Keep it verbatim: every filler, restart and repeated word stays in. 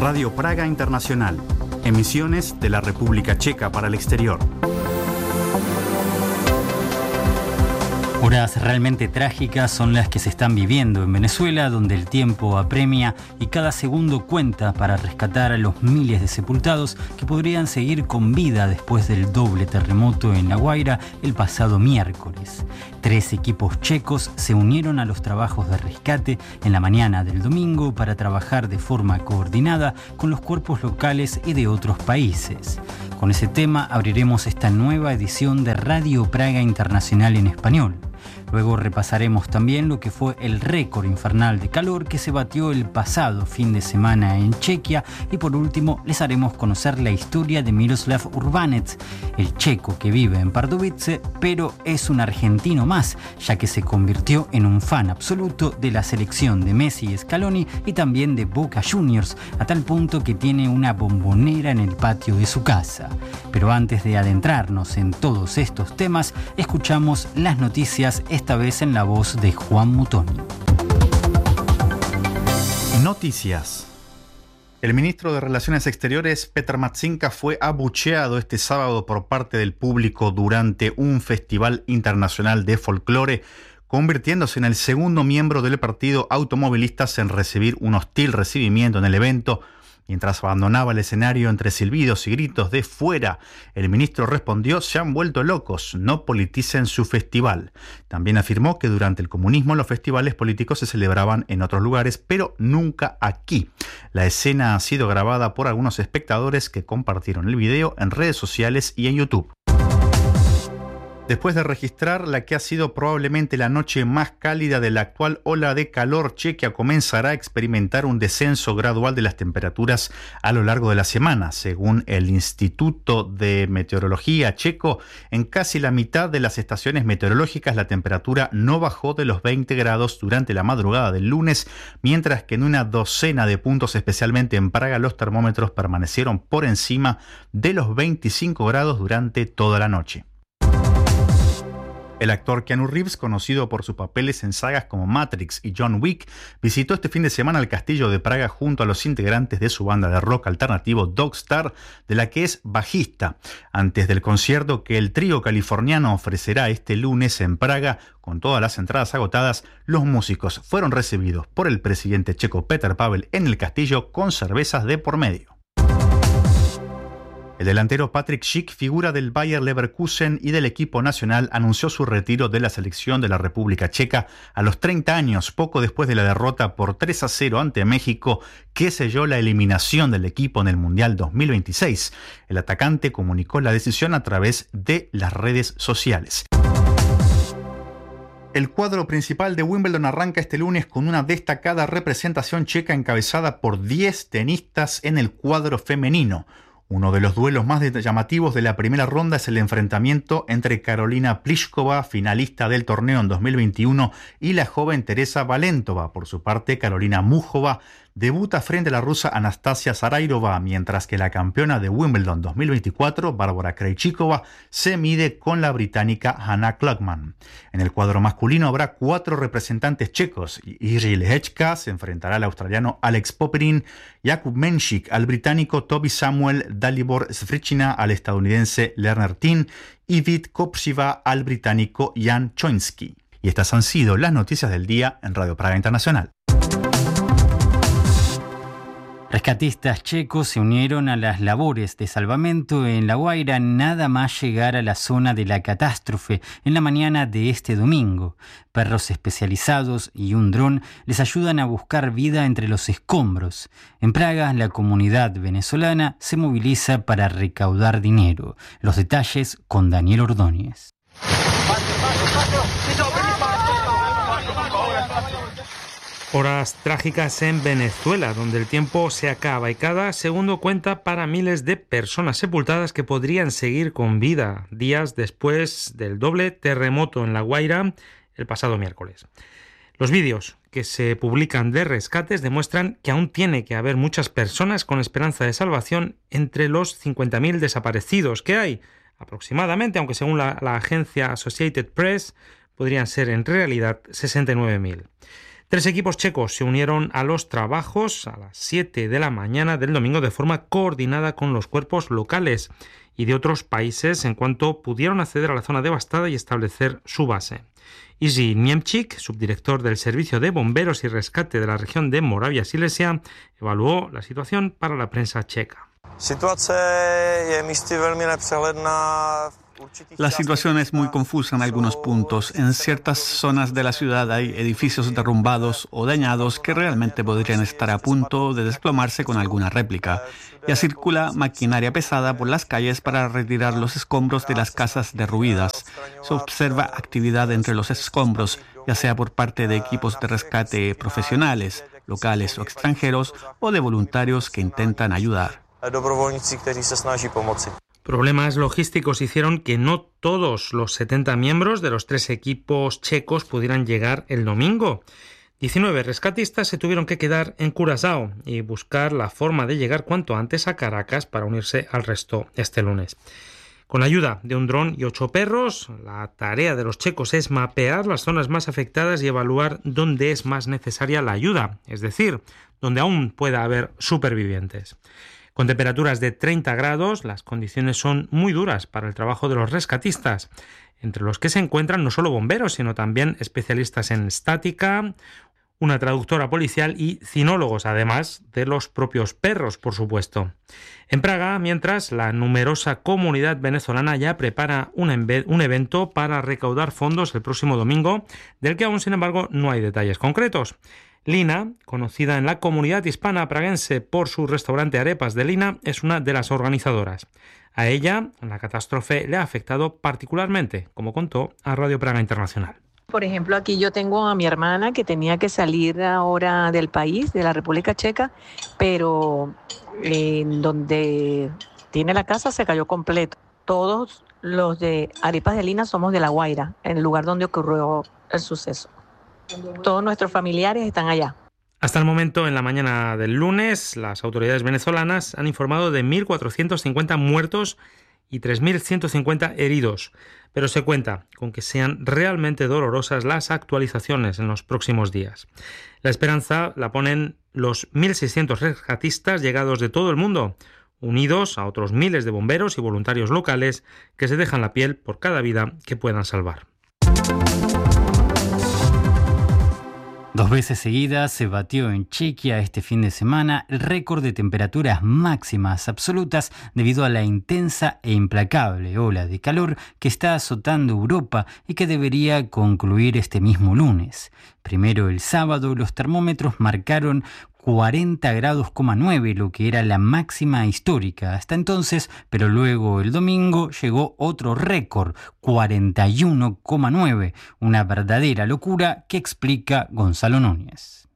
Radio Praga Internacional. Emisiones de la República Checa para el exterior. Horas realmente trágicas son las que se están viviendo en Venezuela, donde el tiempo apremia y cada segundo cuenta para rescatar a los miles de sepultados que podrían seguir con vida después del doble terremoto en La Guaira el pasado miércoles. Tres equipos checos se unieron a los trabajos de rescate en la mañana del domingo para trabajar de forma coordinada con los cuerpos locales y de otros países. Con ese tema abriremos esta nueva edición de Radio Praga Internacional en español. Luego repasaremos también lo que fue el récord infernal de calor que se batió el pasado fin de semana en Chequia y por último les haremos conocer la historia de Miroslav Urbanec, el checo que vive en Pardubice, pero es un argentino más, ya que se convirtió en un fan absoluto de la selección de Messi y Scaloni y también de Boca Juniors, a tal punto que tiene una bombonera en el patio de su casa. Pero antes de adentrarnos en todos estos temas, escuchamos las noticias esta vez en la voz de Juan Mutoni. Noticias. El ministro de Relaciones Exteriores, Petr Matsinka, fue abucheado este sábado por parte del público durante un festival internacional de folclore, convirtiéndose en el segundo miembro del partido automovilistas en recibir un hostil recibimiento en el evento. Mientras abandonaba el escenario entre silbidos y gritos de "fuera", el ministro respondió: "Se han vuelto locos, no politicen su festival". También afirmó que durante el comunismo los festivales políticos se celebraban en otros lugares, pero nunca aquí. La escena ha sido grabada por algunos espectadores que compartieron el video en redes sociales y en YouTube. Después de registrar la que ha sido probablemente la noche más cálida de la actual ola de calor, Chequia comenzará a experimentar un descenso gradual de las temperaturas a lo largo de la semana. Según el Instituto de Meteorología checo, en casi la mitad de las estaciones meteorológicas la temperatura no bajó de los veinte grados durante la madrugada del lunes, mientras que en una docena de puntos, especialmente en Praga, los termómetros permanecieron por encima de los veinticinco grados durante toda la noche. El actor Keanu Reeves, conocido por sus papeles en sagas como Matrix y John Wick, visitó este fin de semana el castillo de Praga junto a los integrantes de su banda de rock alternativo Dogstar, de la que es bajista. Antes del concierto que el trío californiano ofrecerá este lunes en Praga, con todas las entradas agotadas, los músicos fueron recibidos por el presidente checo Petr Pavel en el castillo con cervezas de por medio. El delantero Patrik Schick, figura del Bayer Leverkusen y del equipo nacional, anunció su retiro de la selección de la República Checa a los treinta años, poco después de la derrota por tres a cero ante México, que selló la eliminación del equipo en el Mundial dos mil veintiséis. El atacante comunicó la decisión a través de las redes sociales. El cuadro principal de Wimbledon arranca este lunes con una destacada representación checa encabezada por diez tenistas en el cuadro femenino. Uno de los duelos más llamativos de la primera ronda es el enfrentamiento entre Karolina Pliskova, finalista del torneo en dos mil veintiuno, y la joven Teresa Valentova. Por su parte, Karolina Muchova debuta frente a la rusa Anastasia Zarairova, mientras que la campeona de Wimbledon dos mil veinticuatro, Bárbara Krejcikova, se mide con la británica Hannah Klugman. En el cuadro masculino habrá cuatro representantes checos. Jiří Lehečka se enfrentará al australiano Alex Popyrin, Jakub Menšík al británico Toby Samuel, Dalibor Svitolina al estadounidense Lerner Tin y Vít Kopřiva al británico Jan Choinski. Y estas han sido las noticias del día en Radio Praga Internacional. Rescatistas checos se unieron a las labores de salvamento en La Guaira nada más llegar a la zona de la catástrofe en la mañana de este domingo. Perros especializados y un dron les ayudan a buscar vida entre los escombros. En Praga, la comunidad venezolana se moviliza para recaudar dinero. Los detalles con Daniel Ordóñez. Horas trágicas en Venezuela, donde el tiempo se acaba y cada segundo cuenta para miles de personas sepultadas que podrían seguir con vida días después del doble terremoto en La Guaira el pasado miércoles. Los vídeos que se publican de rescates demuestran que aún tiene que haber muchas personas con esperanza de salvación entre los cincuenta mil desaparecidos que hay aproximadamente, aunque según la, la agencia Associated Press podrían ser en realidad sesenta y nueve mil. Tres equipos checos se unieron a los trabajos a las siete de la mañana del domingo de forma coordinada con los cuerpos locales y de otros países en cuanto pudieron acceder a la zona devastada y establecer su base. Isi Niemczyk, subdirector del Servicio de Bomberos y Rescate de la región de Moravia Silesia, evaluó la situación para la prensa checa. La situación es muy confusa en algunos puntos. En ciertas zonas de la ciudad hay edificios derrumbados o dañados que realmente podrían estar a punto de desplomarse con alguna réplica. Ya circula maquinaria pesada por las calles para retirar los escombros de las casas derruidas. Se observa actividad entre los escombros, ya sea por parte de equipos de rescate profesionales, locales o extranjeros, o de voluntarios que intentan ayudar. Problemas logísticos hicieron que no todos los setenta miembros de los tres equipos checos pudieran llegar el domingo. diecinueve rescatistas se tuvieron que quedar en Curazao y buscar la forma de llegar cuanto antes a Caracas para unirse al resto este lunes. Con la ayuda de un dron y ocho perros, la tarea de los checos es mapear las zonas más afectadas y evaluar dónde es más necesaria la ayuda, es decir, donde aún pueda haber supervivientes. Con temperaturas de treinta grados, las condiciones son muy duras para el trabajo de los rescatistas, entre los que se encuentran no solo bomberos, sino también especialistas en estática, una traductora policial y cinólogos, además de los propios perros, por supuesto. En Praga, mientras, la numerosa comunidad venezolana ya prepara un, enve- un evento para recaudar fondos el próximo domingo, del que aún, sin embargo, no hay detalles concretos. Lina, conocida en la comunidad hispana praguense por su restaurante Arepas de Lina, es una de las organizadoras. A ella, la catástrofe le ha afectado particularmente, como contó a Radio Praga Internacional. Por ejemplo, aquí yo tengo a mi hermana que tenía que salir ahora del país, de la República Checa, pero en eh, donde tiene la casa se cayó completo. Todos los de Arepas de Lina somos de La Guaira, en el lugar donde ocurrió el suceso. Todos nuestros familiares están allá. Hasta el momento, en la mañana del lunes, las autoridades venezolanas han informado de mil cuatrocientos cincuenta muertos y tres mil ciento cincuenta heridos, pero se cuenta con que sean realmente dolorosas las actualizaciones en los próximos días. La esperanza la ponen los mil seiscientos rescatistas llegados de todo el mundo, unidos a otros miles de bomberos y voluntarios locales que se dejan la piel por cada vida que puedan salvar. Dos veces seguidas se batió en Chequia este fin de semana el récord de temperaturas máximas absolutas debido a la intensa e implacable ola de calor que está azotando Europa y que debería concluir este mismo lunes. Primero el sábado los termómetros marcaron cuarenta grados coma nueve, lo que era la máxima histórica hasta entonces, pero luego el domingo llegó otro récord, cuarenta y uno coma nueve, una verdadera locura que explica Gonzalo Núñez.